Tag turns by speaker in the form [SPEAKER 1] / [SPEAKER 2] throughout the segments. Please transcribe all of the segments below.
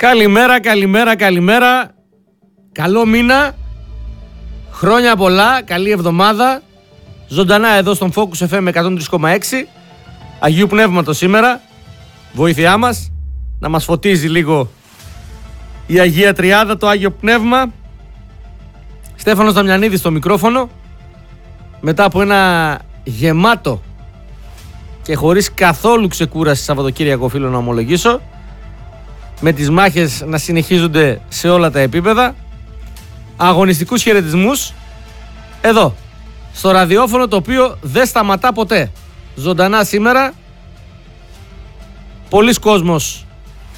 [SPEAKER 1] Καλημέρα. Καλό μήνα. Χρόνια πολλά. Καλή εβδομάδα. Ζωντανά εδώ στον Focus FM 103,6. Αγίου Πνεύματος σήμερα. Βοήθειά μας. Να μας φωτίζει λίγο η Αγία Τριάδα, το Άγιο Πνεύμα. Στέφανος Δαμιανίδης στο μικρόφωνο. Μετά από ένα γεμάτο και χωρίς καθόλου ξεκούραση Σαββατοκύριακο, οφείλω να ομολογήσω, με τις μάχες να συνεχίζονται σε όλα τα επίπεδα, αγωνιστικούς χαιρετισμούς εδώ στο ραδιόφωνο, το οποίο δεν σταματά ποτέ. Ζωντανά σήμερα. Πολλοί κόσμος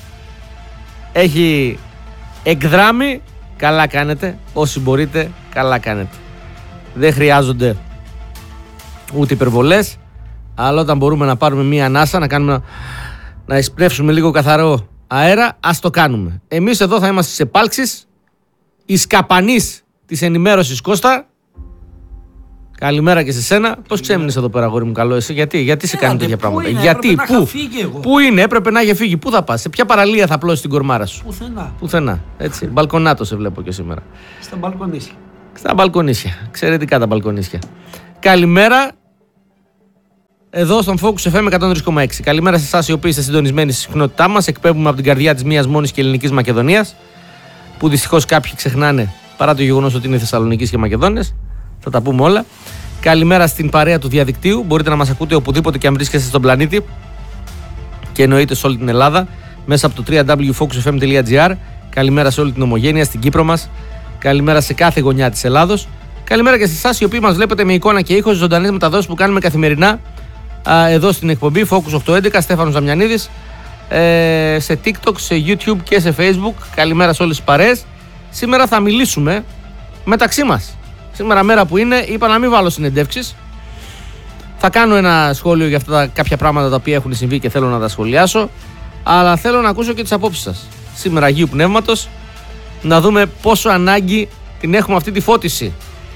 [SPEAKER 1] έχει εκδράμει. Καλά κάνετε, όσοι μπορείτε, καλά κάνετε. Δεν χρειάζονται ούτε υπερβολές, αλλά όταν μπορούμε να πάρουμε μία ανάσα, να εισπνεύσουμε λίγο καθαρό αέρα, ας το κάνουμε. Εμείς εδώ θα είμαστε σε επάλξεις, η σκαπανής της ενημέρωσης. Κώστα, καλημέρα και σε σένα. Πώς ξέμεινες εδώ πέρα, αγόρι μου, καλό εσύ? Γιατί σε κάνει τέτοια πράγματα? Γιατί, πού είναι, έπρεπε να είχε φύγει? Πού θα πας, σε ποια παραλία θα πλώσεις την κορμάρα σου? Πουθενά. Έτσι, μπαλκονάτο σε βλέπω και σήμερα. Στα μπαλκονίσια. Εξαιρετικά τα μπαλκονίσια. Καλημέρα. Εδώ στον Focus FM 103,6. Καλημέρα σε εσάς οι οποίοι είστε συντονισμένοι στη συχνότητά μας. Εκπέμπουμε από την καρδιά της μίας μόνης και ελληνικής Μακεδονίας, που δυστυχώς κάποιοι ξεχνάνε παρά το γεγονός ότι είναι Θεσσαλονικής και Μακεδόνες. Θα τα πούμε όλα. Καλημέρα στην παρέα του διαδικτύου. Μπορείτε να μας ακούτε οπουδήποτε και αν βρίσκεστε στον πλανήτη, και εννοείται σε όλη την Ελλάδα, μέσα από το www.focusfm.gr. Καλημέρα σε όλη την ομογένεια, στην Κύπρο μας. Καλημέρα σε κάθε γωνιά της Ελλάδος. Καλημέρα και σε εσάς οι οποίοι μας βλέπετε με εικόνα και ήχο, ζωντανές μεταδόσεις που κάνουμε καθημερινά εδώ στην εκπομπή Focus 811, Στέφανος Δαμιανίδης, σε TikTok, σε YouTube και σε Facebook. Καλημέρα σε όλες τις παρέες. Σήμερα θα μιλήσουμε μεταξύ μας. Σήμερα μέρα που είναι, είπα να μην βάλω συνεντεύξεις. Θα κάνω ένα σχόλιο για αυτά κάποια πράγματα τα οποία έχουν συμβεί και θέλω να τα σχολιάσω, αλλά θέλω να ακούσω και τις απόψεις σας. Σήμερα Αγίου Πνεύματος, να δούμε πόσο ανάγκη την έχουμε αυτή τη φώτιση.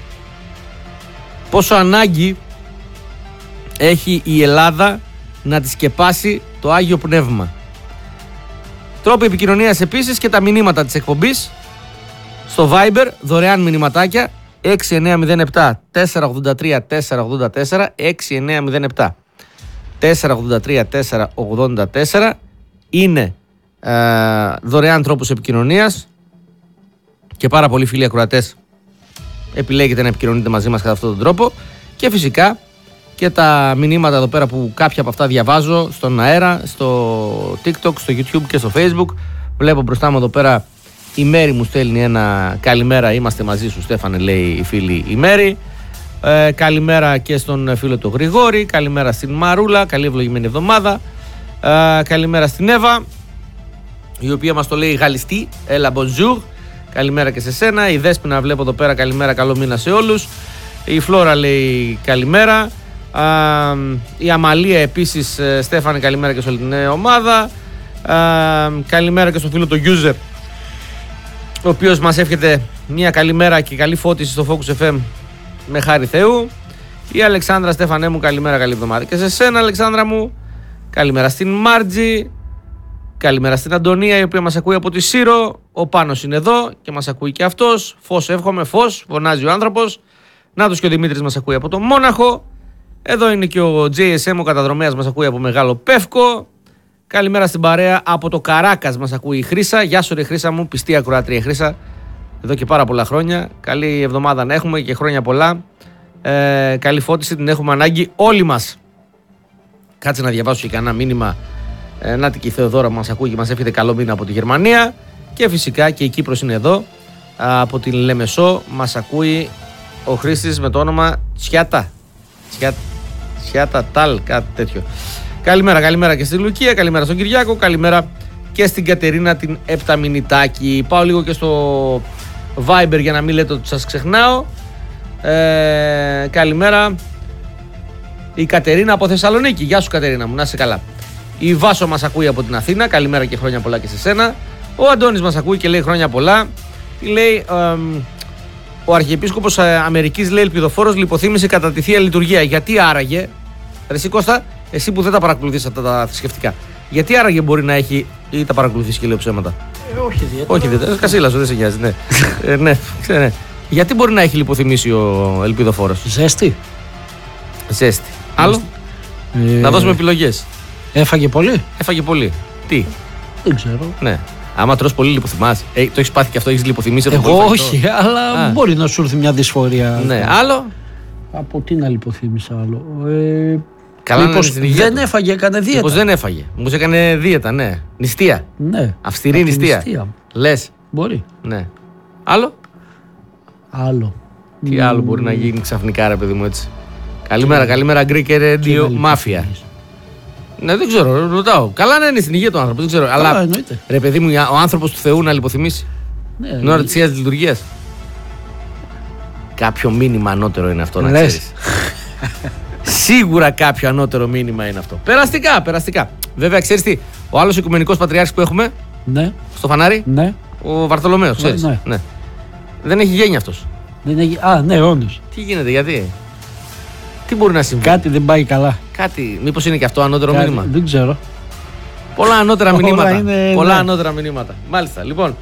[SPEAKER 1] Πόσο ανάγκη έχει η Ελλάδα να τη σκεπάσει το Άγιο Πνεύμα. Τρόποι επικοινωνίας επίσης και τα μηνύματα της εκπομπής στο Viber, δωρεάν μηνυματάκια 6907 483 484, 6907 483 484 είναι δωρεάν τρόπος επικοινωνίας και πάρα πολλοί φίλοι ακροατές επιλέγετε να επικοινωνείτε μαζί μας κατά αυτόν τον τρόπο, και φυσικά και τα μηνύματα εδώ πέρα που κάποια από αυτά διαβάζω στον αέρα, στο TikTok, στο YouTube και στο Facebook. Βλέπω μπροστά μου εδώ πέρα η Μέρη μου στέλνει ένα καλημέρα, είμαστε μαζί σου Στέφανε, λέει η φίλη η Μέρη. Καλημέρα και στον φίλο του Γρηγόρη, καλημέρα στην Μαρούλα, καλή ευλογημένη εβδομάδα. Καλημέρα στην Εύα, η οποία μας το λέει γαλλιστή, έλα bonjour. Καλημέρα και σε σένα. Η Δέσποινα βλέπω εδώ πέρα, καλημέρα, καλό μήνα σε όλους. Η Φλόρα λέει καλημέρα. Η Αμαλία επίσης, Στέφανε, καλημέρα και σε όλη την ομάδα. Καλημέρα και στον φίλο του user, ο οποίος μας εύχεται μια καλημέρα και καλή φώτιση στο Focus FM με χάρη Θεού. Η Αλεξάνδρα, Στέφανέ μου, καλημέρα, καλή εβδομάδα και σε σένα Αλεξάνδρα μου. Καλημέρα στην Μάρτζη. Καλημέρα στην Αντωνία, η οποία μας ακούει από τη Σύρο. Ο Πάνος είναι εδώ και μας ακούει και αυτός. Φως εύχομαι, φως, φωνάζει ο άνθρωπος. Νάτος και ο Δημήτρης μας ακούει από το Μόναχο. Εδώ είναι και ο JSM, ο καταδρομέας, μας ακούει από Μεγάλο Πεύκο. Καλημέρα στην παρέα από το Καράκας, μας ακούει η Χρύσα. Γεια σου ρε Χρύσα μου, πιστή ακροάτρια η Χρύσα. Εδώ και πάρα πολλά χρόνια. Καλή εβδομάδα να έχουμε και χρόνια πολλά. Καλή φώτιση, την έχουμε ανάγκη όλοι μας. Κάτσε να διαβάσω και κανένα μήνυμα. Νάτι και η Θεοδόρα μας ακούει και μας εύχεται καλό μήνα από τη Γερμανία. Και φυσικά και η Κύπρος είναι εδώ. Από την Λεμεσό μας ακούει ο Χρήστης με το όνομα Τσιάτα. Τσιάτα Τάλ, κάτι τέτοιο. Καλημέρα και στη Λουκία, καλημέρα στον Κυριάκο, καλημέρα και στην Κατερίνα την Επταμηνιτάκη. Πάω λίγο και στο Viber για να μην λέτε ότι σας ξεχνάω. Καλημέρα η Κατερίνα από Θεσσαλονίκη. Γεια σου Κατερίνα μου, να είσαι καλά. Η Βάσο μας ακούει από την Αθήνα, καλημέρα και χρόνια πολλά και σε σένα. Ο Αντώνης μας ακούει και λέει χρόνια πολλά. Λέει ο Αρχιεπίσκοπος Αμερικής, λέει, ελπιδοφόρος, λιποθύμησε κατά τη Θεία Λειτουργία. Γιατί άραγε, ρε εσύ Κώστα, εσύ που δεν τα παρακολουθείς αυτά τα θρησκευτικά, γιατί άραγε μπορεί να έχει ή τα παρακολουθείς και λέω ψέματα?
[SPEAKER 2] Όχι ιδιαίτερα.
[SPEAKER 1] Όχι ιδιαίτερα. Κασίλας, δεν σε νοιάζει. Ναι. Ναι. Γιατί μπορεί να έχει λιποθυμήσει ο ελπιδοφόρος?
[SPEAKER 2] Ζέστη.
[SPEAKER 1] Ζέστη. Άλλο. Να δώσουμε επιλογές.
[SPEAKER 2] Έφαγε πολύ.
[SPEAKER 1] Έφαγε πολύ. Τι?
[SPEAKER 2] Δεν ξέρω.
[SPEAKER 1] Ναι. Άμα τρως πολύ λιποθυμάς. Το έχεις πάθει και αυτό, έχεις λιποθυμήσει από το
[SPEAKER 2] Εγώ
[SPEAKER 1] πολύ
[SPEAKER 2] όχι, αλλά μπορεί να σου έρθει μια δυσφορία.
[SPEAKER 1] Ναι. Άλλο.
[SPEAKER 2] Από τι να λιποθύμησα άλλο.
[SPEAKER 1] Καλά,
[SPEAKER 2] μήπως δεν έφαγε, έκανε δίαιτα.
[SPEAKER 1] Μήπως δεν έφαγε. Μήπως έκανε δίαιτα, ναι. Νηστεία.
[SPEAKER 2] Ναι.
[SPEAKER 1] Αυστηρή νηστεία. Λες.
[SPEAKER 2] Μπορεί.
[SPEAKER 1] Ναι. Άλλο.
[SPEAKER 2] Άλλο.
[SPEAKER 1] Τι άλλο μπορεί να γίνει ξαφνικά, ρε παιδί μου, έτσι? Καλημέρα, Greek Radio Mafia. Ναι, δεν ξέρω, ρωτάω. Καλά να είναι στην υγεία του άνθρωπου, δεν ξέρω. Αλλά
[SPEAKER 2] εννοείται.
[SPEAKER 1] Ρε παιδί μου, ο άνθρωπος του Θεού να λιποθυμήσει.
[SPEAKER 2] Ναι,
[SPEAKER 1] την ώρα της Θείας Λειτουργίας. Κάποιο μήνυμα ανώτερο είναι αυτό, να ξέρεις. Σίγουρα κάποιο ανώτερο μήνυμα είναι αυτό. Περαστικά. Βέβαια, ξέρεις τι, ο άλλος Οικουμενικός Πατριάρχης που έχουμε,
[SPEAKER 2] ναι,
[SPEAKER 1] στο φανάρι,
[SPEAKER 2] ναι,
[SPEAKER 1] ο Βαρθολομαίος, ξέρεις. Ναι. Δεν έχει γένει αυτός.
[SPEAKER 2] Δεν έχει... ναι, όντως.
[SPEAKER 1] Τι γίνεται, γιατί? Τι μπορεί να συμβεί?
[SPEAKER 2] Κάτι δεν πάει καλά.
[SPEAKER 1] Μήπως είναι και αυτό ανώτερο μήνυμα?
[SPEAKER 2] Δεν ξέρω.
[SPEAKER 1] Πολλά ανώτερα μηνύματα.
[SPEAKER 2] Είναι, ναι.
[SPEAKER 1] Μηνύματα. Μάλιστα. Λοιπόν,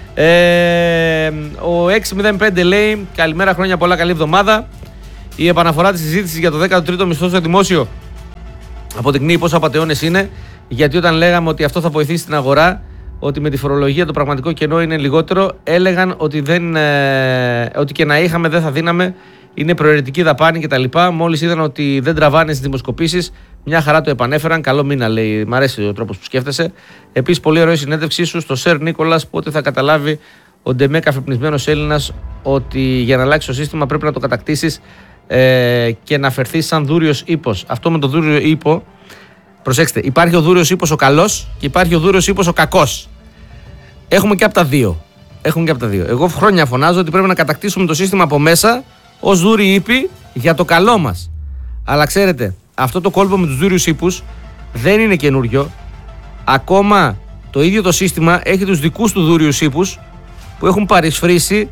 [SPEAKER 1] ο 605 λέει: καλημέρα, χρόνια πολλά, καλή εβδομάδα. Η επαναφορά της συζήτησης για το 13ο μισθό στο δημόσιο αποδεικνύει πόσο απατεώνες είναι, γιατί όταν λέγαμε ότι αυτό θα βοηθήσει την αγορά, ότι με τη φορολογία το πραγματικό κενό είναι λιγότερο, έλεγαν ότι, ότι και να είχαμε δεν θα δίναμε, είναι προαιρετική δαπάνη κτλ. Μόλις είδαν ότι δεν τραβάνε στις δημοσκοπήσεις, μια χαρά το επανέφεραν. Καλό μήνα, λέει. Μ' αρέσει ο τρόπος που σκέφτεσαι. Επίσης, πολύ ωραίο η συνέντευξή σου στο Σερ Νίκολας, πότε θα καταλάβει ο Ντεμέ καφεπνισμένος Έλληνας ότι για να αλλάξει το σύστημα πρέπει να το κατακτήσεις και να φερθείς σαν δούριος ύπος. Αυτό με το δούριο ύπο, προσέξτε, υπάρχει ο δούριος ύπος ο καλός και υπάρχει ο δούριος ύπος ο κακός. Έχουμε και από τα δύο. Εγώ χρόνια φωνάζω ότι πρέπει να κατακτήσουμε το σύστημα από μέσα ως δούριοι ύποι για το καλό μας. Αλλά ξέρετε, αυτό το κόλπο με τους δούριους ύπους δεν είναι καινούριο. Ακόμα το ίδιο το σύστημα έχει τους δικούς του δούριους ύπους που έχουν παρισφρήσει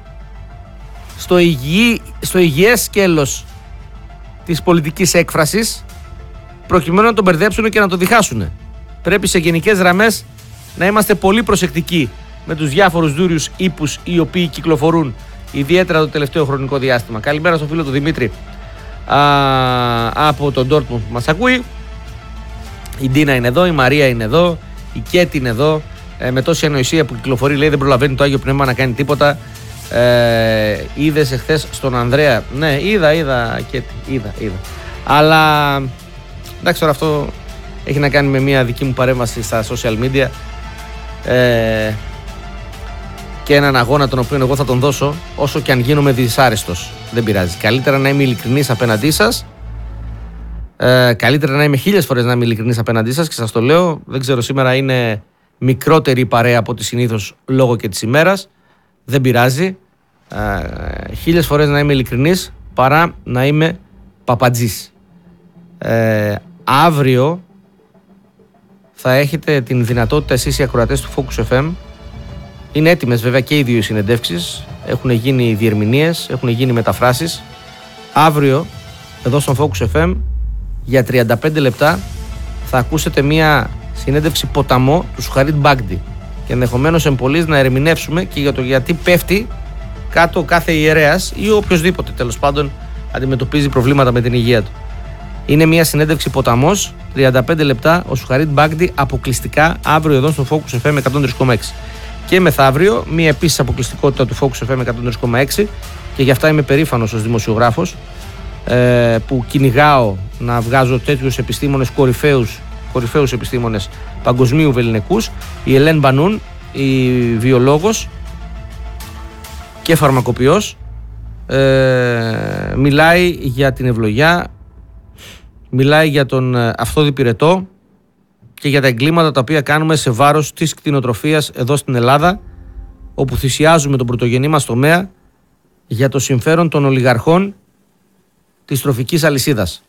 [SPEAKER 1] στο υγιές σκέλος της πολιτικής έκφρασης, προκειμένου να τον μπερδέψουν και να το διχάσουν. Πρέπει σε γενικές γραμμές να είμαστε πολύ προσεκτικοί με τους διάφορους δούριους ύπους οι οποίοι κυκλοφορούν, ιδιαίτερα το τελευταίο χρονικό διάστημα. Καλημέρα στο φίλο του Δημήτρη από τον Dortmund που μας ακούει. Η Ντίνα είναι εδώ, η Μαρία είναι εδώ, η Κέτη είναι εδώ. Με τόση ανοησία που κυκλοφορεί, λέει, δεν προλαβαίνει το Άγιο Πνεύμα να κάνει τίποτα. Είδες εχθές στον Ανδρέα? Ναι, είδα Κέτη, είδα. Αλλά εντάξει, τώρα αυτό έχει να κάνει με μια δική μου παρέμβαση στα social media και έναν αγώνα τον οποίο εγώ θα τον δώσω, όσο και αν γίνομαι δυσάρεστος. Δεν πειράζει. Καλύτερα να είμαι ειλικρινής απέναντί σας. Καλύτερα να είμαι 1000 φορές να είμαι ειλικρινής απέναντί σας, και σας το λέω. Δεν ξέρω, σήμερα είναι μικρότερη η παρέα από ό,τι συνήθως λόγω και της ημέρας. Δεν πειράζει. 1000 φορές να είμαι ειλικρινής παρά να είμαι παπατζής. Αύριο θα έχετε την δυνατότητα εσείς οι ακροατές του Focus FM. Είναι έτοιμες βέβαια και οι δύο οι συνεντεύξεις. Έχουν γίνει διερμηνίες, έχουν γίνει μεταφράσεις. Αύριο εδώ στον Focus FM για 35 λεπτά θα ακούσετε μια συνέντευξη ποταμό του Σουχαρίτ Μπάγκντι και ενδεχομένως εμπολής να ερμηνεύσουμε και για το γιατί πέφτει κάτω κάθε ιερέας ή οποιοδήποτε τέλος πάντων αντιμετωπίζει προβλήματα με την υγεία του. Είναι μια συνέντευξη ποταμός, 35 λεπτά, ο Σουχαρίτ Μπάγκντι αποκλειστικά αύριο εδώ στο Focus FM 103,6. Και μεθαύριο μια επίσης αποκλειστικότητα του Focus FM 103,6 και γι' αυτά είμαι περήφανος ως δημοσιογράφος που κυνηγάω να βγάζω τέτοιους επιστήμονες, κορυφαίους επιστήμονες παγκοσμίου βεληνικούς. Η Ελέν Μπανούν, η βιολόγος και φαρμακοποιός, μιλάει για την ευλογιά, μιλάει για τον αυθόδη πυρετό και για τα εγκλήματα τα οποία κάνουμε σε βάρος της κτηνοτροφίας εδώ στην Ελλάδα, όπου θυσιάζουμε τον πρωτογενή μας τομέα για το συμφέρον των ολιγαρχών της τροφικής αλυσίδας.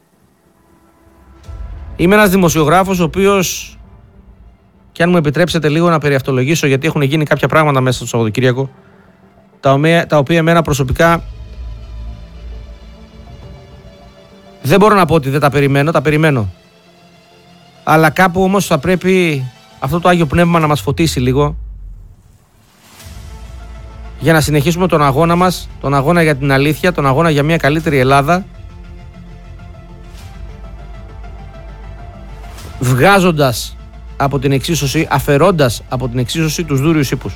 [SPEAKER 1] Είμαι ένας δημοσιογράφος ο οποίος, και αν μου επιτρέψετε λίγο να περιαυτολογήσω, γιατί έχουν γίνει κάποια πράγματα μέσα στο Σαββατοκύριακο τα οποία εμένα προσωπικά δεν μπορώ να πω ότι δεν τα περιμένω, τα περιμένω. Αλλά κάπου όμως θα πρέπει αυτό το Άγιο Πνεύμα να μας φωτίσει λίγο για να συνεχίσουμε τον αγώνα μας, τον αγώνα για την αλήθεια, τον αγώνα για μια καλύτερη Ελλάδα, βγάζοντας από την εξίσωση, αφαιρώντας από την εξίσωση τους δούριους ύπους.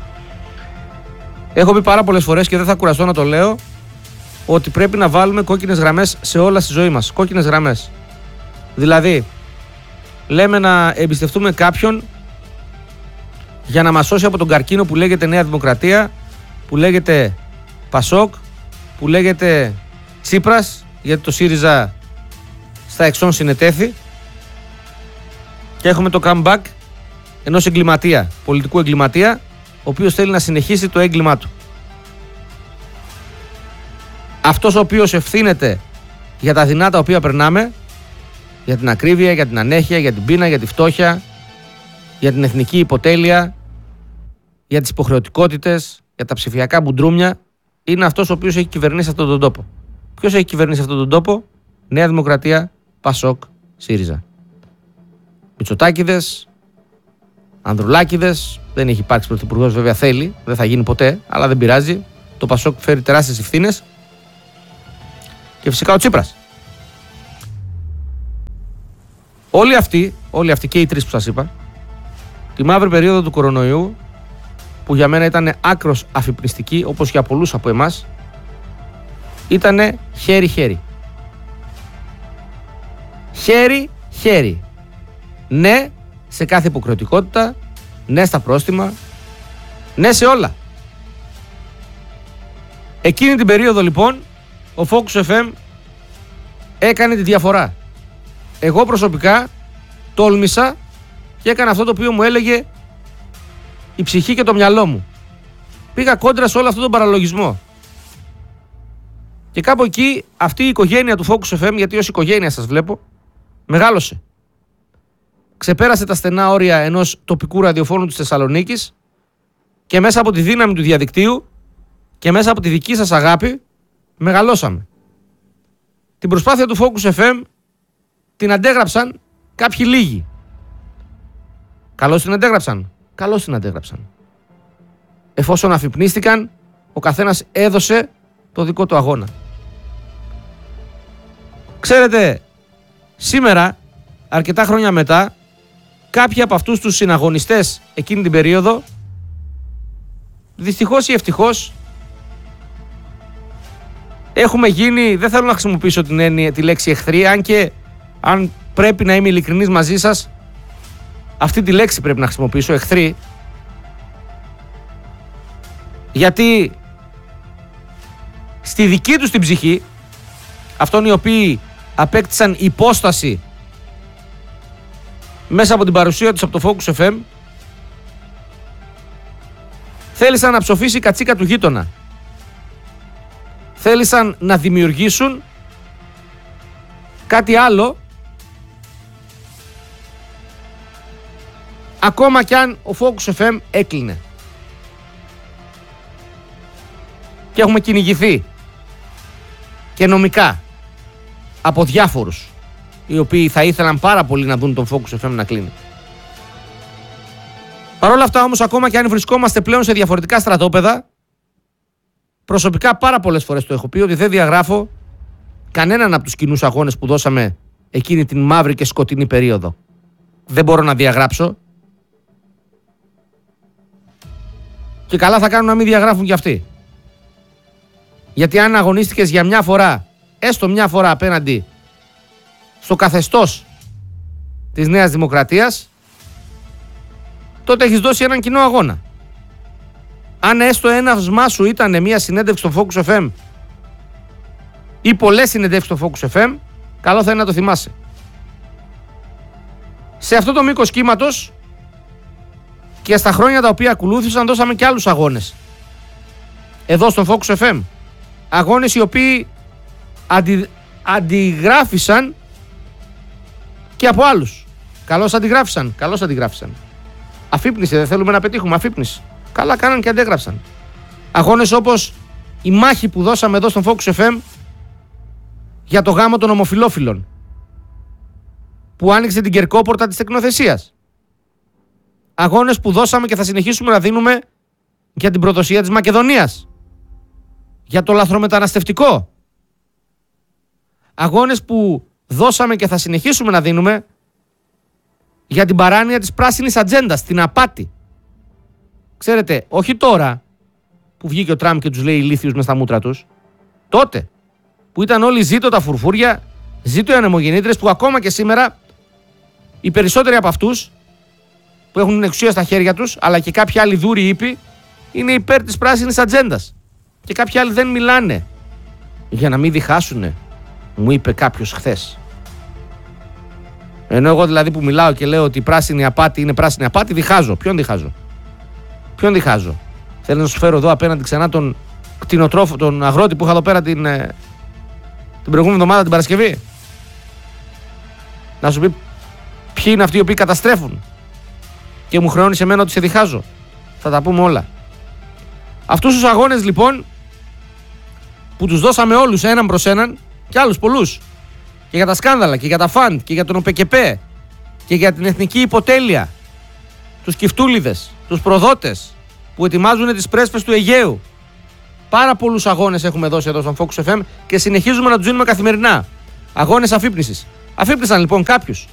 [SPEAKER 1] Έχω πει πάρα πολλές φορές και δεν θα κουραστώ να το λέω, ότι πρέπει να βάλουμε κόκκινες γραμμές σε όλα στη ζωή μας. Κόκκινες γραμμές. Δηλαδή, λέμε να εμπιστευτούμε κάποιον για να μας σώσει από τον καρκίνο που λέγεται Νέα Δημοκρατία, που λέγεται Πασόκ, που λέγεται Τσίπρας, γιατί το ΣΥΡΙΖΑ στα εξών συνετέθη, και έχουμε το comeback ενός εγκληματία, πολιτικού εγκληματία, ο οποίος θέλει να συνεχίσει το έγκλημά του. Αυτός ο οποίος ευθύνεται για τα δεινά τα οποία περνάμε, για την ακρίβεια, για την ανέχεια, για την πείνα, για τη φτώχεια, για την εθνική υποτέλεια, για τις υποχρεωτικότητες, για τα ψηφιακά μπουντρούμια, είναι αυτός ο οποίος έχει κυβερνήσει αυτόν τον τόπο. Ποιος έχει κυβερνήσει αυτόν τον τόπο? Νέα Δημοκρατία, Πασόκ, ΣΥΡΙΖΑ. Μητσοτάκηδες, Ανδρουλάκηδες, δεν έχει υπάρξει πρωθυπουργός, βέβαια θέλει, δεν θα γίνει ποτέ, αλλά δεν πειράζει. Το Πασόκ φέρει τεράστιες ευθύνες. Και φυσικά ο Τσίπρας. Όλοι αυτοί και οι τρεις που σας είπα, τη μαύρη περίοδο του κορονοϊού, που για μένα ήταν άκρος αφυπνιστική, όπως για πολλούς από εμάς, ήτανε χέρι-χέρι. Χέρι-χέρι. Ναι σε κάθε υποχρεωτικότητα, ναι στα πρόστιμα, ναι σε όλα. Εκείνη την περίοδο λοιπόν ο Focus FM έκανε τη διαφορά. Εγώ προσωπικά τόλμησα και έκανα αυτό το οποίο μου έλεγε η ψυχή και το μυαλό μου. Πήγα κόντρα σε όλο αυτόν τον παραλογισμό. Και κάπου εκεί αυτή η οικογένεια του Focus FM, γιατί ως οικογένεια σας βλέπω, μεγάλωσε. Ξεπέρασε τα στενά όρια ενός τοπικού ραδιοφώνου της Θεσσαλονίκης και μέσα από τη δύναμη του διαδικτύου και μέσα από τη δική σας αγάπη μεγαλώσαμε. Την προσπάθεια του Focus FM την αντέγραψαν κάποιοι λίγοι. Καλώς την αντέγραψαν. Καλώς την αντέγραψαν. Εφόσον αφυπνίστηκαν, ο καθένας έδωσε το δικό του αγώνα. Ξέρετε, σήμερα, αρκετά χρόνια μετά, κάποιοι από αυτούς τους συναγωνιστές εκείνη την περίοδο, δυστυχώς ή ευτυχώς, έχουμε γίνει, δεν θέλω να χρησιμοποιήσω τη λέξη εχθροί, αν πρέπει να είμαι ειλικρινής μαζί σας, αυτή τη λέξη πρέπει να χρησιμοποιήσω, εχθροί, γιατί στη δική τους την ψυχή, αυτών οι οποίοι απέκτησαν υπόσταση μέσα από την παρουσία τους από το Focus FM, θέλησαν να ψοφήσει η κατσίκα του γείτονα. Θέλησαν να δημιουργήσουν κάτι άλλο, ακόμα κι αν ο Focus FM έκλεινε. Και έχουμε κυνηγηθεί και νομικά από διάφορους οι οποίοι θα ήθελαν πάρα πολύ να δουν τον Focus FM να κλείνει. Παρ' όλα αυτά όμως, ακόμα και αν βρισκόμαστε πλέον σε διαφορετικά στρατόπεδα, προσωπικά πάρα πολλές φορές το έχω πει ότι δεν διαγράφω κανέναν από τους κοινούς αγώνες που δώσαμε εκείνη την μαύρη και σκοτεινή περίοδο. Δεν μπορώ να διαγράψω. Και καλά θα κάνουν να μην διαγράφουν κι αυτοί. Γιατί αν αγωνίστηκες για μια φορά, έστω μια φορά απέναντι στο καθεστώς της Νέας Δημοκρατίας, τότε έχεις δώσει έναν κοινό αγώνα. Αν έστω έναυσμά σου ήταν μια συνέντευξη στο Focus FM ή πολλές συνεντεύξεις στο Focus FM, καλό θα είναι να το θυμάσαι. Σε αυτό το μήκος κύματος και στα χρόνια τα οποία ακολούθησαν δώσαμε και άλλους αγώνες. Εδώ στο Focus FM. Αγώνες οι οποίοι αντιγράφησαν και από άλλους. Καλώς αντιγράφησαν. Αφύπνιση, δεν θέλουμε να πετύχουμε, αφύπνιση. Καλά κάναν και αντέγραψαν. Αγώνες όπως η μάχη που δώσαμε εδώ στον Focus FM για το γάμο των ομοφυλόφιλων, που άνοιξε την κερκόπορτα της τεκνοθεσίας. αγώνες που δώσαμε και θα συνεχίσουμε να δίνουμε για την προδοσία της Μακεδονίας, για το λαθρομεταναστευτικό. Αγώνες που δώσαμε και θα συνεχίσουμε να δίνουμε για την παράνοια της πράσινης ατζέντας, την απάτη. Ξέρετε, όχι τώρα που βγήκε ο Τραμπ και τους λέει ηλίθιους μες στα μούτρα τους, τότε που ήταν όλοι ζήτω τα φουρφούρια, ζήτω οι ανεμογεννήτρες, που ακόμα και σήμερα οι περισσότεροι από αυτούς που έχουν την εξουσία στα χέρια τους, αλλά και κάποιοι άλλοι δούροι ύποι, είναι υπέρ της πράσινης ατζέντας. Και κάποιοι άλλοι δεν μιλάνε για να μην διχάσουνε, μου είπε κάποιος χθες. Ενώ εγώ δηλαδή που μιλάω και λέω ότι η πράσινη απάτη είναι πράσινη απάτη, διχάζω. Ποιον διχάζω? Θέλω να σου φέρω εδώ απέναντι ξανά τον κτηνοτρόφο, τον αγρότη που είχα εδώ πέρα την προηγούμενη εβδομάδα, την Παρασκευή. Να σου πει ποιοι είναι αυτοί οι οποίοι καταστρέφουν και μου χρεώνει σε μένα ότι σε διχάζω. Θα τα πούμε όλα. Αυτούς τους αγώνες λοιπόν που τους δώσαμε όλους έναν προς έναν και άλλους πολλούς, και για τα σκάνδαλα και για τα φαντ και για τον ΟΠΕΚΕΠΕ και για την εθνική υποτέλεια, τους κυφτούλιδες, τους προδότες που ετοιμάζουν τις πρέσπες του Αιγαίου. Πάρα πολλούς αγώνες έχουμε δώσει εδώ στον Focus FM και συνεχίζουμε να τους δίνουμε καθημερινά. Αγώνες αφύπνισης. Αφύπνισαν λοιπόν κάποιους.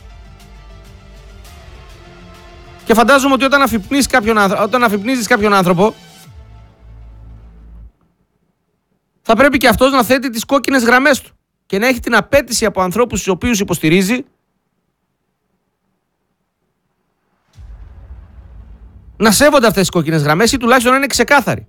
[SPEAKER 1] Και φαντάζομαι ότι όταν αφυπνίζεις κάποιον άνθρωπο, θα πρέπει και αυτός να θέτει τις κόκκινες γραμμές του και να έχει την απέτηση από ανθρώπους στους οποίους υποστηρίζει να σέβονται αυτές τις κόκκινες γραμμές ή τουλάχιστον να είναι ξεκάθαροι.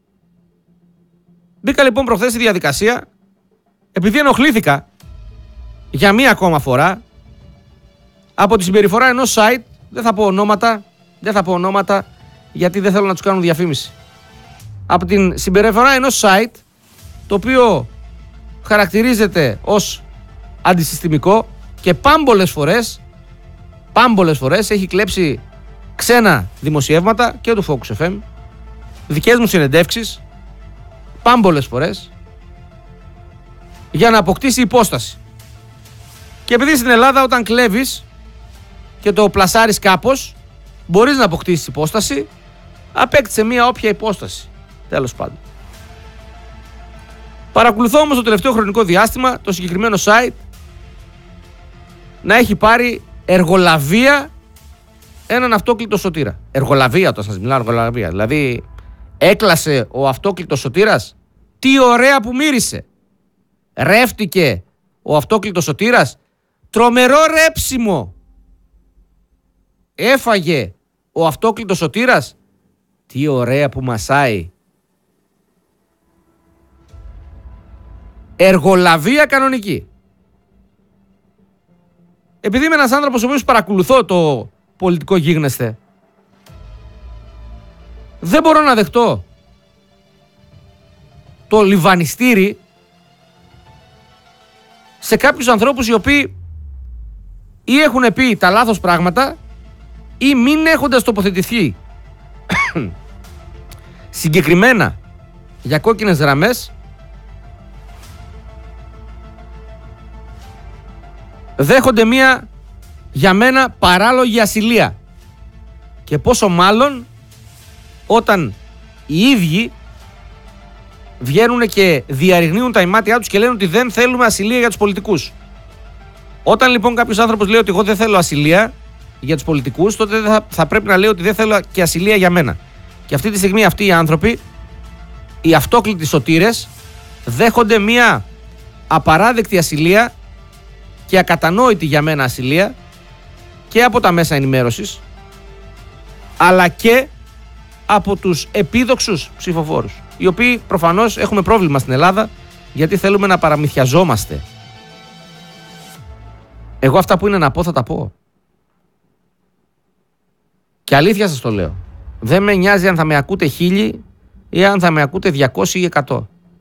[SPEAKER 1] Μπήκα λοιπόν προχθές στη διαδικασία, επειδή ενοχλήθηκα για μία ακόμα φορά από τη συμπεριφορά ενός site, δεν θα πω ονόματα γιατί δεν θέλω να τους κάνουν διαφήμιση. Από την συμπεριφορά ενός site το οποίο χαρακτηρίζεται ως αντισυστημικό και πάμπολες φορές έχει κλέψει ξένα δημοσιεύματα και του Focus FM, δικές μου συνεντεύξεις, πάμπολες φορές, για να αποκτήσει υπόσταση. Και επειδή στην Ελλάδα όταν κλέβεις και το πλασάρεις κάπως, μπορείς να αποκτήσεις υπόσταση, απέκτησε μία όποια υπόσταση. Τέλος πάντων. Παρακολουθώ όμως το τελευταίο χρονικό διάστημα το συγκεκριμένο site να έχει πάρει εργολαβία έναν αυτόκλητο σωτήρα. Εργολαβία, όταν σας μιλάω εργολαβία. Δηλαδή έκλασε ο αυτόκλητος σωτήρας. Τι ωραία που μύρισε. Ρεύτηκε ο αυτόκλητος σωτήρας. Τρομερό ρέψιμο. Έφαγε ο αυτόκλητος σωτήρας. Τι ωραία που μασάει. Εργολαβία κανονική. Επειδή είμαι ένας άνθρωπος ο οποίος παρακολουθώ το πολιτικό γίγνεσθε, δεν μπορώ να δεχτώ το λιβανιστήρι σε κάποιους ανθρώπους οι οποίοι ή έχουν πει τα λάθος πράγματα ή μην έχοντας τοποθετηθεί συγκεκριμένα για κόκκινες γραμμές, δέχονται μία για μένα παράλογη ασυλία. Και πόσο μάλλον όταν οι ίδιοι βγαίνουν και διαρριγνύουν τα ημάτια τους και λένε ότι δεν θέλουμε ασυλία για τους πολιτικούς. Όταν λοιπόν κάποιος άνθρωπος λέει ότι εγώ δεν θέλω ασυλία για τους πολιτικούς, τότε θα πρέπει να λέει ότι δεν θέλω και ασυλία για μένα. Και αυτή τη στιγμή αυτοί οι άνθρωποι, οι αυτόκλητοι σωτήρες, δέχονται μία απαράδεκτη ασυλία και ακατανόητη για μένα ασυλία και από τα μέσα ενημέρωσης, αλλά και από τους επίδοξους ψηφοφόρους, οι οποίοι προφανώς έχουμε πρόβλημα στην Ελλάδα γιατί θέλουμε να παραμυθιαζόμαστε. Εγώ αυτά που είναι να πω θα τα πω. Και αλήθεια σας το λέω. Δεν με νοιάζει αν θα με ακούτε 1000 ή αν θα με ακούτε 200 ή 100.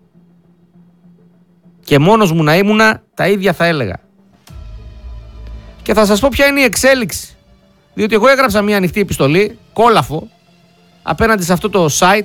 [SPEAKER 1] Και μόνος μου να ήμουνα, τα ίδια θα έλεγα. Και θα σας πω ποια είναι η εξέλιξη. Διότι εγώ έγραψα μια ανοιχτή επιστολή, κόλαφο, απέναντι σε αυτό το site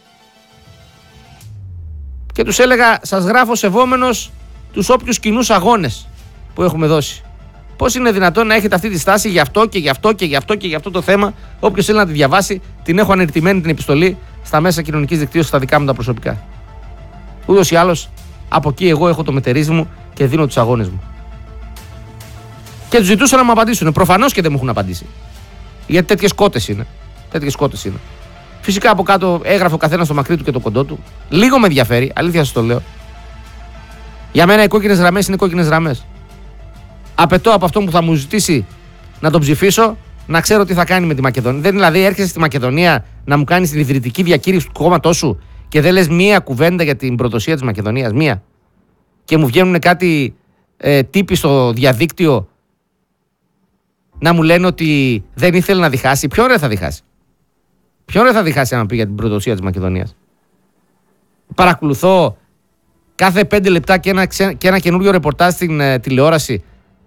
[SPEAKER 1] και τους έλεγα, σας γράφω σεβόμενος τους όποιους κοινούς αγώνες που έχουμε δώσει. Πώς είναι δυνατόν να έχετε αυτή τη στάση γι' αυτό και γι' αυτό και γι' αυτό και γι' αυτό το θέμα? Όποιος θέλει να τη διαβάσει, την έχω ανερτημένη την επιστολή στα μέσα κοινωνικής δικτύωσης, στα δικά μου τα προσωπικά. Ούτως ή άλλως, από εκεί εγώ έχω το μετερίζει μου και δίνω τους αγώνες μου. Και τους ζητούσα να μου απαντήσουν. Προφανώς και δεν μου έχουν απαντήσει. Γιατί τέτοιες κότες είναι. Είναι. Φυσικά από κάτω έγραφε ο καθένας το μακρύ του και το κοντό του. Λίγο με ενδιαφέρει, αλήθεια σας το λέω. Για μένα οι κόκκινες γραμμές είναι κόκκινες γραμμές. Απαιτώ από αυτόν που θα μου ζητήσει να τον ψηφίσω να ξέρω τι θα κάνει με τη Μακεδονία. Δεν δηλαδή έρχεσαι στη Μακεδονία να μου κάνεις την ιδρυτική διακήρυξη του κόμματός σου και δεν λες μία κουβέντα για την προδοσία της Μακεδονίας. Μία. Και μου βγαίνουν κάτι τύποι στο διαδίκτυο να μου λένε ότι δεν ήθελε να διχάσει. Ποιον ρε θα διχάσει? Ποιον ρε θα διχάσει αν πει για την προδοσία της Μακεδονίας? Παρακολουθώ κάθε 5 λεπτά και ένα καινούριο ρεπορτάζ στην τηλεόραση.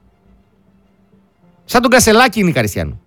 [SPEAKER 1] Σαν τον Κασελάκη είναι η Καριστιανού.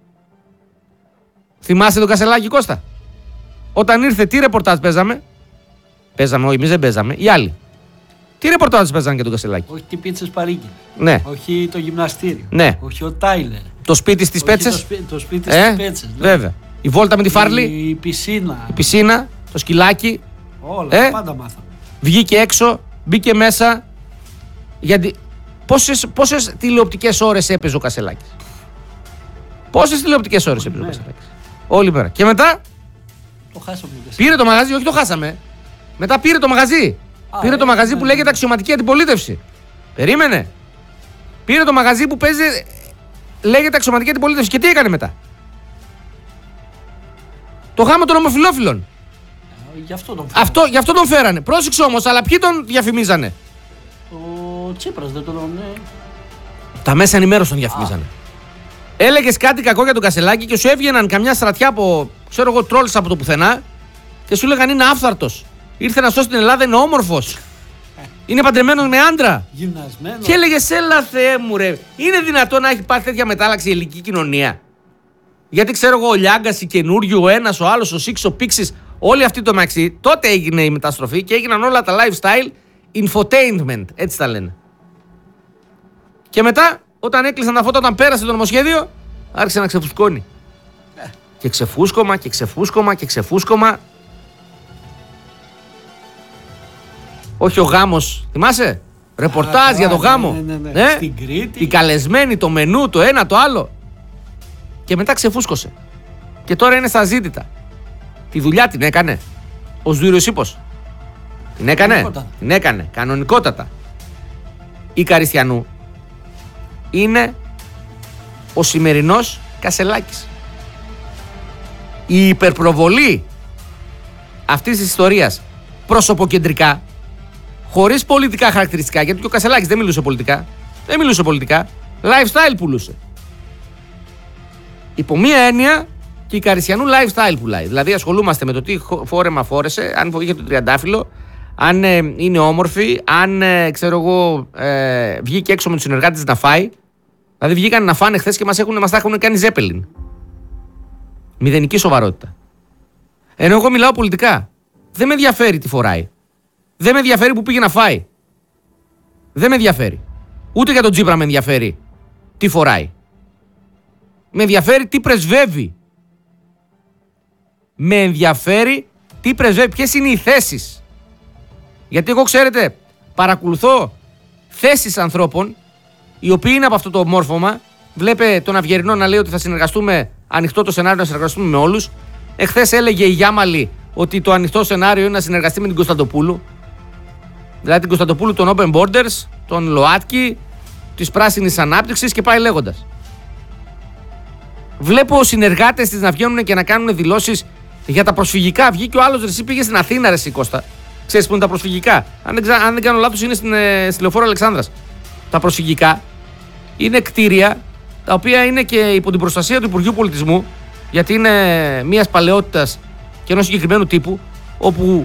[SPEAKER 1] Θυμάσαι τον Κασελάκη, Κώστα? Όταν ήρθε, τι ρεπορτάζ παίζαμε? Όχι, εμείς δεν παίζαμε, οι άλλοι. Τι ρεπορτάζ παίζανε για τον Κασελάκη?
[SPEAKER 2] Όχι τι πίτσες Παρίκη.
[SPEAKER 1] Ναι.
[SPEAKER 2] Όχι το γυμναστήριο.
[SPEAKER 1] Ναι.
[SPEAKER 2] Όχι ο Τάιλερ.
[SPEAKER 1] Το σπίτι στις Πέτσες.
[SPEAKER 2] Το σπίτι στις Πέτσες. Ναι.
[SPEAKER 1] Βέβαια. Η βόλτα με τη Φάρλη.
[SPEAKER 2] Η πισίνα.
[SPEAKER 1] Η πισίνα. Το σκυλάκι.
[SPEAKER 2] Όλα. Πάντα μάθαμε.
[SPEAKER 1] Βγήκε έξω. Μπήκε μέσα. Γιατί. Πόσες τηλεοπτικές ώρες έπαιζε ο Κασελάκης? Πόσες τηλεοπτικές ώρες έπαιζε ο Κασελάκης? Όλη μέρα. Και μετά.
[SPEAKER 2] Το χάσαμε.
[SPEAKER 1] Πήρε το μαγαζί. Όχι, το χάσαμε. Μετά πήρε το μαγαζί. Πήρε το μαγαζί που λέγεται αξιωματική αντιπολίτευση. Περίμενε. Πήρε το μαγαζί που παίζει. Λέγεται αξιωματική αντιπολίτευση. Και τι έκανε μετά? Το γάμο των ομοφυλόφιλων.
[SPEAKER 2] Γι' αυτό
[SPEAKER 1] τον φέρανε. Πρόσεξε όμως, αλλά ποιοι τον διαφημίζανε?
[SPEAKER 2] Ο Τσίπρας δεν τον λένε.
[SPEAKER 1] Τα μέσα ενημέρωση τον διαφημίζανε. Έλεγες κάτι κακό για τον Κασελάκη και σου έβγαιναν καμιά στρατιά από, ξέρω εγώ, τρόλες από το πουθενά και σου λέγανε είναι άφθαρτος. Ήρθε να σώσει την Ελλάδα, είναι όμορφος. Είναι παντρεμένος με άντρα.
[SPEAKER 2] Γυμνασμένος.
[SPEAKER 1] Και έλεγες, έλα Θεέ μου ρε, είναι δυνατόν να έχει πάθει τέτοια μετάλλαξη η ελληνική κοινωνία? Γιατί ξέρω εγώ, ο Λιάγκας, η καινούριο, ο ένας, ο άλλος, ο Σίξ, ο Πίξης, όλοι αυτοί το μεταξύ, τότε έγινε η μεταστροφή και έγιναν όλα τα lifestyle infotainment, έτσι τα λένε. Και μετά, όταν έκλεισαν τα φώτα, όταν πέρασε το νομοσχέδιο, άρχισε να ξεφουσκώνει. Και ξεφούσκωμα και ξεφούσκωμα και ξεφούσκωμα. Όχι ο γάμος, θυμάσαι? Ρεπορτάζ για το γάμο.
[SPEAKER 2] Ναι. Στην Κρήτη.
[SPEAKER 1] Οι καλεσμένοι, το μενού, το ένα, το άλλο. Και μετά ξεφούσκωσε. Και τώρα είναι στα ζήτητα. Τη δουλειά την έκανε. Ο Σδούριος Ύπος. Την έκανε. Την έκανε. Κανονικότατα. Η Καριστιανού είναι ο σημερινός Κασελάκης. Η υπερπροβολή αυτής της ιστορίας προσωποκεντρικά, χωρίς πολιτικά χαρακτηριστικά, γιατί και ο Κασελάκης δεν μιλούσε πολιτικά. Lifestyle πουλούσε. Υπό μία έννοια και η Καριστιανού lifestyle πουλάει. Δηλαδή ασχολούμαστε με το τι φόρεμα φόρεσε, αν είχε το τριαντάφυλλο, αν είναι όμορφη, αν ξέρω εγώ βγήκε έξω με τους συνεργάτες να φάει. Δηλαδή βγήκαν να φάνε χθες και μας τα έχουν κάνει ζέπελιν. Μηδενική σοβαρότητα. Ενώ εγώ μιλάω πολιτικά. Δεν με ενδιαφέρει τι φοράει. Δεν με ενδιαφέρει που πήγε να φάει. Δεν με ενδιαφέρει. Ούτε για τον Τσίπρα με ενδιαφέρει τι φοράει. Με ενδιαφέρει τι πρεσβεύει. Με ενδιαφέρει τι πρεσβεύει. Ποιες είναι οι θέσεις. Γιατί εγώ, ξέρετε, παρακολουθώ θέσεις ανθρώπων οι οποίοι είναι από αυτό το μόρφωμα. Βλέπε τον Αυγερινό να λέει ότι θα συνεργαστούμε, ανοιχτό το σενάριο να συνεργαστούμε με όλους. Εχθές έλεγε η Γιάμαλη ότι το ανοιχτό σενάριο είναι να συνεργαστεί με την Κωνσταντοπούλου. Δηλαδή την Κωνσταντοπούλου των Open Borders, τον ΛΟΑΤΚΙ, της Πράσινης Ανάπτυξης και πάει λέγοντας. Βλέπω συνεργάτες της να βγαίνουν και να κάνουν δηλώσεις για τα προσφυγικά. Βγήκε ο άλλος, εσύ πήγε στην Αθήνα, ρε εσύ Κώστα. Ξέρεις που είναι τα προσφυγικά? Αν δεν κάνω λάθος, είναι στη Λεωφόρο Αλεξάνδρας. Τα προσφυγικά είναι κτίρια τα οποία είναι και υπό την προστασία του Υπουργείου Πολιτισμού, γιατί είναι μιας παλαιότητας και ενός συγκεκριμένου τύπου, όπου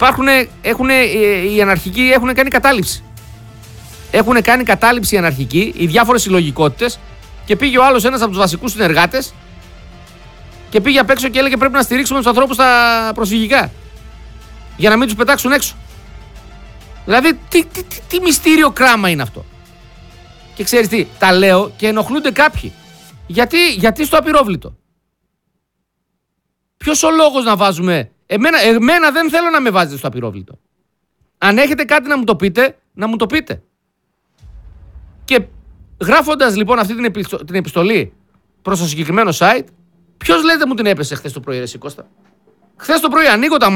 [SPEAKER 1] οι αναρχικοί έχουν κάνει κατάληψη. Έχουν κάνει κατάληψη οι αναρχικοί, οι διάφορες συλλογικότητες, και πήγε ο άλλος, ένας από τους βασικούς συνεργάτες, και πήγε απ' έξω και έλεγε πρέπει να στηρίξουμε τους ανθρώπους στα προσφυγικά για να μην τους πετάξουν έξω. Δηλαδή τι μυστήριο κράμα είναι αυτό? Και ξέρεις τι, τα λέω και ενοχλούνται κάποιοι. Γιατί στο απειρόβλητο. Ποιος ο λόγος να βάζουμε. Εμένα δεν θέλω να με βάζετε στο απειρόβλητο. Αν έχετε κάτι να μου το πείτε, να μου το πείτε. Και γράφοντας λοιπόν αυτή την επιστολή προς το συγκεκριμένο site, ποιος λέτε μου την έπεσε χθες το πρωί, ρε Κώστα? Χθες το πρωί ανοίγω τα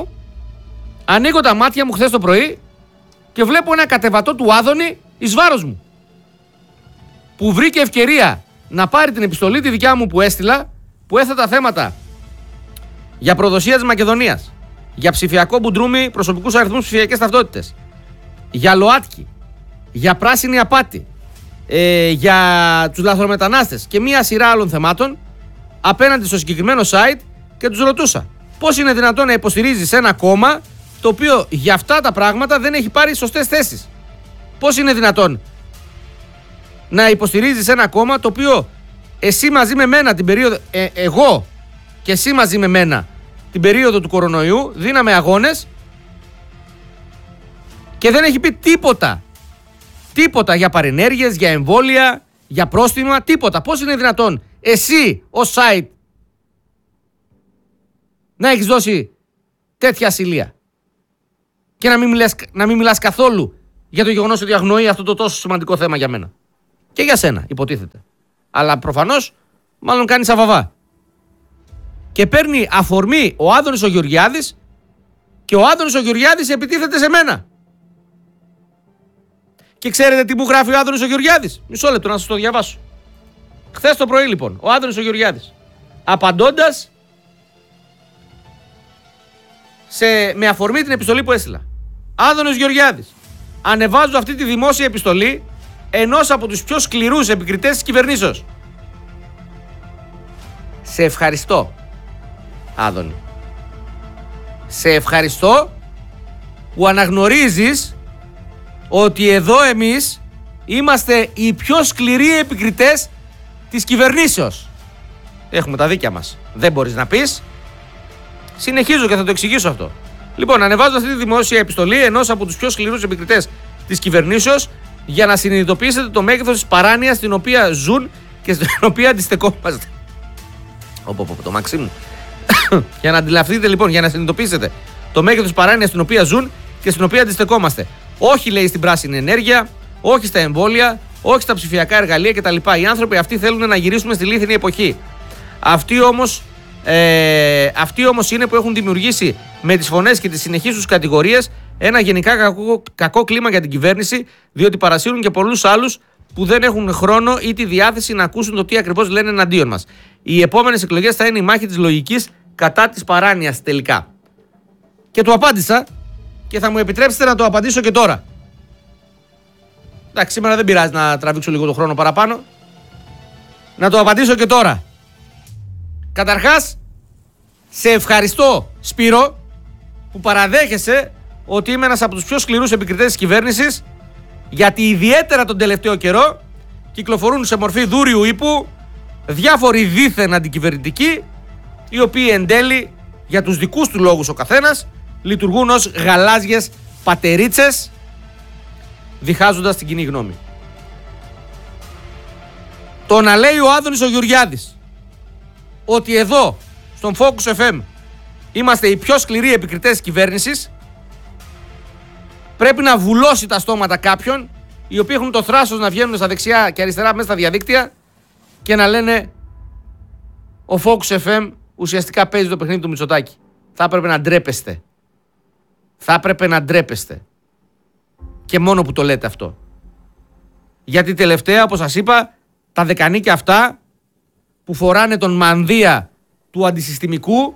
[SPEAKER 1] μάτια μου χθες το πρωί και βλέπω ένα κατεβατό του Άδωνη εις βάρος μου. Που βρήκε ευκαιρία να πάρει την επιστολή τη δικιά μου που έστειλα, που έθετα θέματα για προδοσία της Μακεδονίας, για ψηφιακό μπουντρούμι, προσωπικούς αριθμούς, ψηφιακές ταυτότητες, για ΛΟΑΤΚΙ, για πράσινη απάτη, για τους λαθρομετανάστες και μία σειρά άλλων θεμάτων απέναντι στο συγκεκριμένο site και τους ρωτούσα πώς είναι δυνατόν να υποστηρίζεις ένα κόμμα το οποίο για αυτά τα πράγματα δεν έχει πάρει σωστές θέσεις. Πώς είναι δυνατόν να υποστηρίζεις ένα κόμμα το οποίο εσύ μαζί με μένα την περίοδο, εγώ και εσύ μαζί με μένα την περίοδο του κορονοϊού δίναμε αγώνες και δεν έχει πει τίποτα. Τίποτα για παρενέργειες, για εμβόλια, για πρόστιμα, τίποτα. Πώς είναι δυνατόν εσύ ως site να έχεις δώσει τέτοια ασυλία και να μην μιλάς καθόλου για το γεγονός ότι αγνοεί αυτό το τόσο σημαντικό θέμα για μένα. Και για σένα υποτίθεται. Αλλά προφανώς μάλλον κάνει σαβαβά. Και παίρνει αφορμή ο Άδωνης ο Γεωργιάδης και ο Άδωνης ο Γεωργιάδης επιτίθεται σε μένα. Και ξέρετε τι μου γράφει ο Άδωνης ο Γεωργιάδης? Μισό λεπτό να σας το διαβάσω. Χθες το πρωί λοιπόν, ο Άδωνης ο Γεωργιάδης, απαντώντας με αφορμή την επιστολή που έστειλα. Άδωνης Γεωργιάδης, ανεβάζω αυτή τη δημόσια επιστολή ενός από τους πιο σκληρούς επικριτές της κυβερνήσεως. Σε ευχαριστώ, Άδωνη. Σε ευχαριστώ που αναγνωρίζεις ότι εδώ εμείς είμαστε οι πιο σκληροί επικριτές της κυβερνήσεως. Έχουμε τα δίκια μας. Δεν μπορείς να πεις. Συνεχίζω και θα το εξηγήσω αυτό. Λοιπόν, ανεβάζω αυτή τη δημόσια επιστολή ενός από τους πιο σκληρούς επικριτές της κυβερνήσεως για να συνειδητοποιήσετε το μέγεθος της παράνοιας στην οποία ζουν και στην οποία αντιστεκόμαστε. Το μαξί μου. Για να αντιληφθείτε λοιπόν, για να συνειδητοποιήσετε το μέγεθος της παράνοιας στην οποία ζουν και στην οποία αντιστεκόμαστε. Όχι, λέει, στην πράσινη ενέργεια, όχι στα εμβόλια, όχι στα ψηφιακά εργαλεία κτλ. Οι άνθρωποι αυτοί θέλουν να γυρίσουμε στη λίθινη εποχή. Αυτοί όμως είναι που έχουν δημιουργήσει με τις φωνές και τις συνεχείς τους κατηγορίες ένα γενικά κακό κλίμα για την κυβέρνηση, διότι παρασύρουν και πολλούς άλλους που δεν έχουν χρόνο ή τη διάθεση να ακούσουν το τι ακριβώς λένε εναντίον μας. Οι επόμενες εκλογές θα είναι η μάχη της λογικής κατά της παράνοιας τελικά. Και του απάντησα και θα μου επιτρέψετε να το απαντήσω και τώρα. Εντάξει, σήμερα δεν πειράζει να τραβήξω λίγο το χρόνο παραπάνω. Να το απαντήσω και τώρα. Καταρχάς, σε ευχαριστώ, Σπύρο, που παραδέχεσαι ότι είμαι ένας από τους πιο σκληρούς επικριτές της κυβέρνησης, γιατί ιδιαίτερα τον τελευταίο καιρό κυκλοφορούν σε μορφή δούριου ύπου διάφοροι δίθεν αντικυβερνητικοί, οι οποίοι εν τέλει, για τους δικούς του λόγους ο καθένας, λειτουργούν ως γαλάζιες πατερίτσες, διχάζοντας την κοινή γνώμη. Το να λέει ο Άδωνης ο Γεωργιάδης ότι εδώ, στον Focus FM, είμαστε οι πιο σκληροί επικριτές της κυβέρνησης, πρέπει να βουλώσει τα στόματα κάποιων, οι οποίοι έχουν το θράσος να βγαίνουν στα δεξιά και αριστερά μέσα στα διαδίκτυα και να λένε ο Focus FM ουσιαστικά παίζει το παιχνίδι του Μητσοτάκη. Θα έπρεπε να ντρέπεστε. Θα έπρεπε να ντρέπεστε. Και μόνο που το λέτε αυτό. Γιατί τελευταία, όπως σας είπα, τα δεκανίκια αυτά που φοράνε τον μανδύα του αντισυστημικού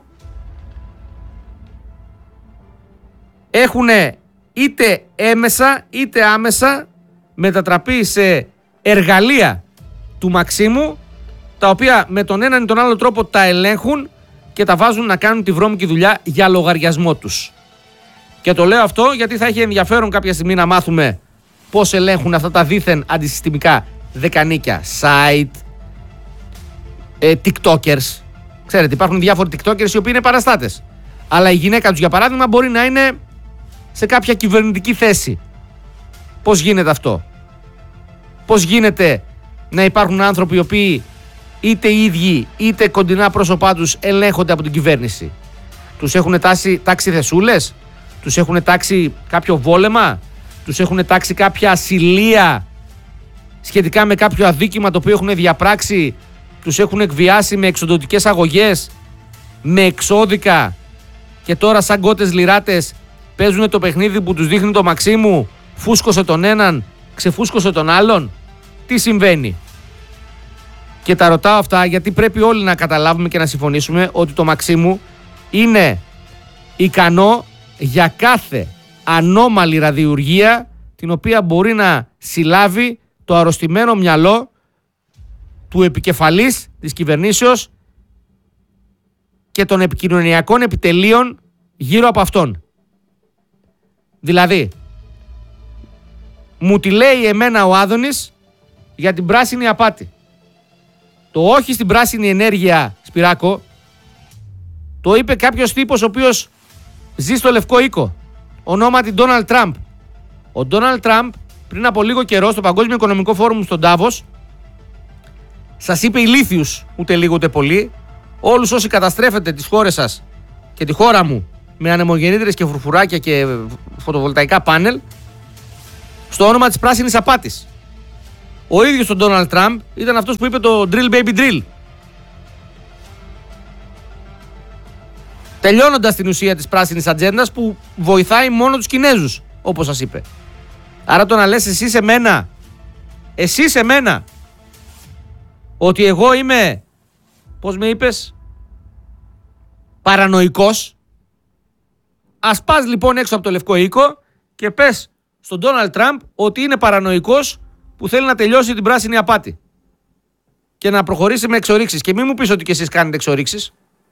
[SPEAKER 1] έχουν είτε έμεσα είτε άμεσα μετατραπεί σε εργαλεία του Μαξίμου, τα οποία με τον έναν ή τον άλλο τρόπο τα ελέγχουν και τα βάζουν να κάνουν τη βρώμικη δουλειά για λογαριασμό τους. Και το λέω αυτό γιατί θα έχει ενδιαφέρον κάποια στιγμή να μάθουμε πώς ελέγχουν αυτά τα δίθεν αντισυστημικά δεκανίκια, site, tiktokers. Ξέρετε, υπάρχουν διάφοροι tiktokers οι οποίοι είναι παραστάτες. Αλλά η γυναίκα τους, για παράδειγμα, μπορεί να είναι σε κάποια κυβερνητική θέση. Πώς γίνεται αυτό? πώς γίνεται να υπάρχουν άνθρωποι οι οποίοι είτε οι ίδιοι είτε κοντινά πρόσωπά τους ελέγχονται από την κυβέρνηση. Τους έχουν τάξει θεσούλες, τους έχουν τάξει κάποιο βόλεμα, τους έχουν τάξει κάποια ασυλία σχετικά με κάποιο αδίκημα το οποίο έχουν διαπράξει, τους έχουν εκβιάσει με εξοντωτικές αγωγές, με εξώδικα και τώρα σαν κότες λιράτες παίζουν το παιχνίδι που τους δείχνει το Μαξίμου, φούσκωσε τον έναν, ξεφούσκωσε τον άλλον. Τι συμβαίνει? Και τα ρωτάω αυτά γιατί πρέπει όλοι να καταλάβουμε και να συμφωνήσουμε ότι το Μαξίμου είναι ικανό για κάθε ανώμαλη ραδιουργία την οποία μπορεί να συλλάβει το αρρωστημένο μυαλό του επικεφαλής της κυβερνήσεως και των επικοινωνιακών επιτελείων γύρω από αυτόν. Δηλαδή, μου τη λέει εμένα ο Άδωνης για την πράσινη απάτη. Το όχι στην πράσινη ενέργεια, Σπυράκο, το είπε κάποιος τύπος ο οποίος ζει στο Λευκό Οίκο, ονόματι Ντόναλντ Τραμπ. Ο Ντόναλντ Τραμπ πριν από λίγο καιρό στο Παγκόσμιο Οικονομικό Φόρουμ στον Ντάβος σας είπε ηλίθιους, ούτε λίγο ούτε πολύ, όλους όσοι καταστρέφετε τις χώρες σας και τη χώρα μου με ανεμογεννήτρες και φουρφουράκια και φωτοβολταϊκά πάνελ στο όνομα της πράσινης απάτης. Ο ίδιος ο Ντόναλντ Τραμπ ήταν αυτός που είπε το drill baby drill. Τελειώνοντας την ουσία της πράσινης ατζέντας που βοηθάει μόνο τους Κινέζους, όπως σας είπε. Άρα το να λες εσύ σε μένα, ότι εγώ είμαι, πώς με είπες, παρανοϊκός, ας πας λοιπόν έξω από το Λευκό Οίκο και πες στον Ντόναλντ Τραμπ ότι είναι παρανοϊκός που θέλει να τελειώσει την πράσινη απάτη και να προχωρήσει με εξορίξεις. Και μη μου πεις ότι και εσείς κάνετε εξορίξεις.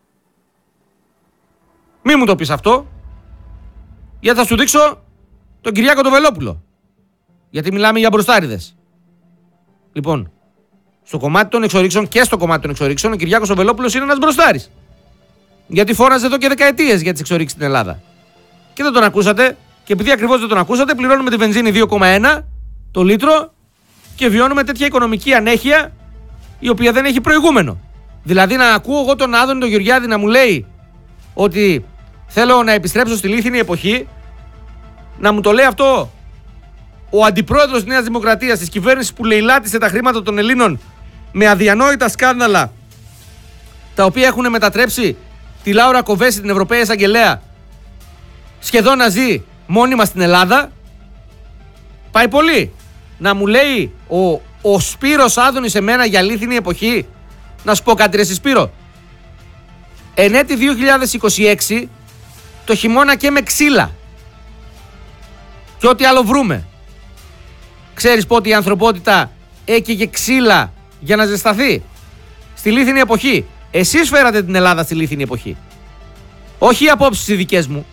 [SPEAKER 1] Μη μου το πεις αυτό, γιατί θα σου δείξω τον Κυριάκο τον Βελόπουλο. Γιατί μιλάμε για μπροστάριδες. Λοιπόν, στο κομμάτι των εξορίξεων και στο κομμάτι των εξορίξεων, ο Κυριάκος ο Βελόπουλος είναι ένας μπροστάρης. Γιατί φώναζε εδώ και δεκαετίες για τις εξορίξεις στην Ελλάδα. Και δεν τον ακούσατε, και επειδή ακριβώς δεν τον ακούσατε, πληρώνουμε τη βενζίνη 2,1 το λίτρο και βιώνουμε τέτοια οικονομική ανέχεια η οποία δεν έχει προηγούμενο. Δηλαδή, να ακούω εγώ τον Άδωνη τον Γεωργιάδη να μου λέει ότι θέλω να επιστρέψω στη λίθινη εποχή, να μου το λέει αυτό ο αντιπρόεδρος της Νέας Δημοκρατίας, της κυβέρνησης που λαιλάτισε τα χρήματα των Ελλήνων με αδιανόητα σκάνδαλα, τα οποία έχουν μετατρέψει τη Λάουρα Κοβέση, την Ευρωπαία Εισαγγελέα, σχεδόν να ζει μόνιμα στην Ελλάδα. Πάει πολύ. Να μου λέει ο Σπύρος Άδωνης εμένα για λίθινη εποχή. Να σου πω κάτι ρε Σπύρο. Εν έτη 2026 το χειμώνα και με ξύλα και ό,τι άλλο βρούμε. Ξέρεις πότε η ανθρωπότητα έκαιγε ξύλα για να ζεσταθεί? Στη λίθινη εποχή. Εσείς φέρατε την Ελλάδα στη λίθινη εποχή. Όχι οι απόψεις οι δικές μου.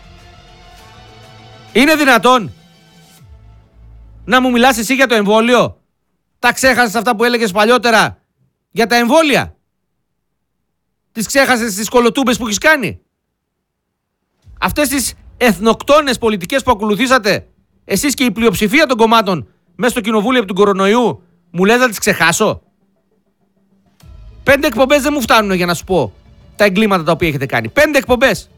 [SPEAKER 1] Είναι δυνατόν να μου μιλάς εσύ για το εμβόλιο? Τα ξέχασες αυτά που έλεγες παλιότερα για τα εμβόλια? Τις ξέχασες τις κολοτούμπες που έχεις κάνει? Αυτές τις εθνοκτόνες πολιτικές που ακολουθήσατε εσείς και η πλειοψηφία των κομμάτων μέσα στο κοινοβούλιο από του κορονοϊού, μου λες να τις ξεχάσω? 5 εκπομπές δεν μου φτάνουν για να σου πω τα εγκλήματα τα οποία έχετε κάνει. 5 εκπομπές.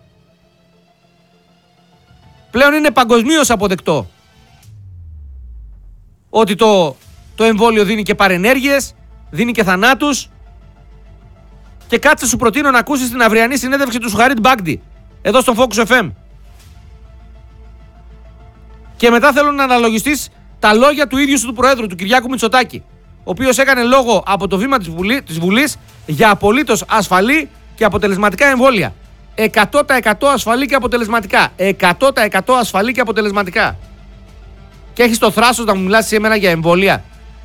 [SPEAKER 1] Πλέον είναι παγκοσμίως αποδεκτό ότι το εμβόλιο δίνει και παρενέργειες, δίνει και θανάτους. Και κάτσε σου προτείνω να ακούσεις την αυριανή συνέντευξη του Σουχαρίτ Μπάγντι εδώ στον Focus FM. Και μετά θέλω να αναλογιστείς τα λόγια του ίδιου του Προέδρου, του Κυριάκου Μητσοτάκη, ο οποίος έκανε λόγο από το βήμα της Βουλής για απολύτως ασφαλή και αποτελεσματικά εμβόλια. 100% ασφαλή και αποτελεσματικά. 100% ασφαλή και αποτελεσματικά. Και έχεις το θράσος να μου μιλάς σε εμένα για εμβόλια?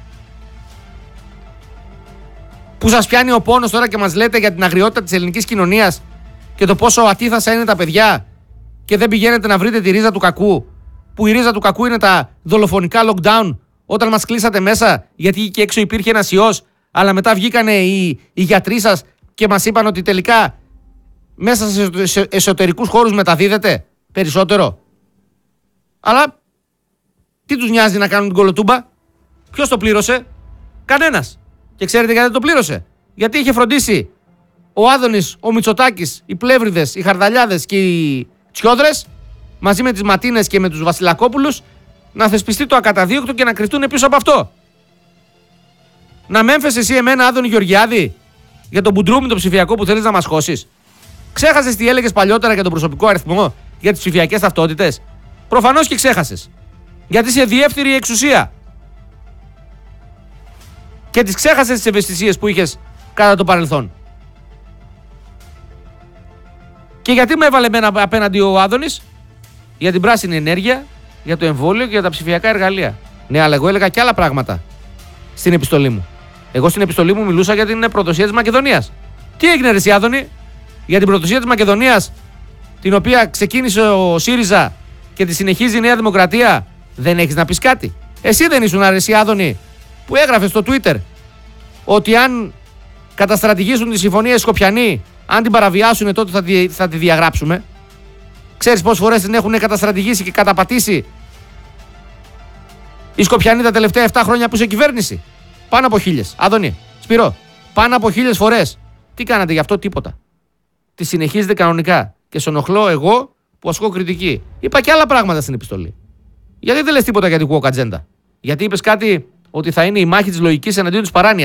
[SPEAKER 1] Που σας πιάνει ο πόνος τώρα και μας λέτε για την αγριότητα της ελληνικής κοινωνίας και το πόσο ατίθασα είναι τα παιδιά και δεν πηγαίνετε να βρείτε τη ρίζα του κακού, που η ρίζα του κακού είναι τα δολοφονικά lockdown όταν μας κλείσατε μέσα γιατί εκεί έξω υπήρχε ένας ιός, αλλά μετά βγήκανε οι γιατροί σας και μας είπαν ότι τελικά μέσα σε εσωτερικούς χώρους μεταδίδεται περισσότερο. Αλλά τι τους νοιάζει να κάνουν την κολοτούμπα? Ποιος το πλήρωσε? Κανένας. Και ξέρετε γιατί το πλήρωσε? Γιατί είχε φροντίσει ο Άδωνης, ο Μητσοτάκης, οι Πλεύριδες, οι Χαρδαλιάδες και οι Τσιόδρες μαζί με τις Ματίνες και με τους Βασιλακόπουλους να θεσπιστεί το ακαταδίωκτο και να κρυφτούν πίσω από αυτό. Να με έμφεσαι εσύ εμένα, Άδωνη Γεωργιάδη, για τον μπουντρούμι το ψηφιακό που θέλεις να μας χώσεις? Ξέχασες τι έλεγες παλιότερα για τον προσωπικό αριθμό, για τις ψηφιακές ταυτότητες? Προφανώς και ξέχασες. Γιατί είσαι διεύθυρη εξουσία. Και τις ξέχασες τις ευαισθησίες που είχες κατά το παρελθόν. Και γιατί με έβαλε εμένα απέναντι ο Άδωνης? Για την πράσινη ενέργεια, για το εμβόλιο και για τα ψηφιακά εργαλεία. Ναι, αλλά εγώ έλεγα και άλλα πράγματα στην επιστολή μου. Εγώ στην επιστολή μου μιλούσα για την προδοσία της Μακεδονίας. Τι έγινε ρε εσύ Άδωνη? Για την προδοσία της Μακεδονίας, την οποία ξεκίνησε ο ΣΥΡΙΖΑ και τη συνεχίζει η Νέα Δημοκρατία, δεν έχεις να πεις κάτι? Εσύ δεν ήσουν ρε εσύ Άδωνη που έγραφε στο Twitter ότι αν καταστρατηγήσουν τη συμφωνία Σκοπιανοί, αν την παραβιάσουν τότε θα τη διαγράψουμε? Ξέρεις πόσες φορές την έχουν καταστρατηγήσει και καταπατήσει οι Σκοπιανοί τα τελευταία 7 χρόνια που είσαι κυβέρνηση? Πάνω από 1000. Άδωνη, Σπυρό, πάνω από 1000 φορές. Τι κάνατε γι' αυτό? Τίποτα. Τη συνεχίζετε κανονικά. Και σε ενοχλώ εγώ που ασκώ κριτική. Είπα και άλλα πράγματα στην επιστολή. Γιατί δεν λες τίποτα για την woke ατζέντα? Γιατί είπες κάτι ότι θα είναι η μάχη της λογικής εναντίον της παράνοιας?